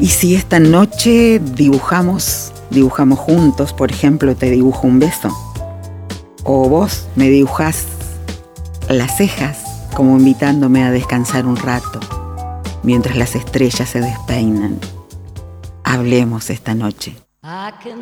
Y si esta noche dibujamos juntos, por ejemplo, te dibujo un beso, o vos me dibujás las cejas como invitándome a descansar un rato, mientras las estrellas se despeinan. Hablemos esta noche. I can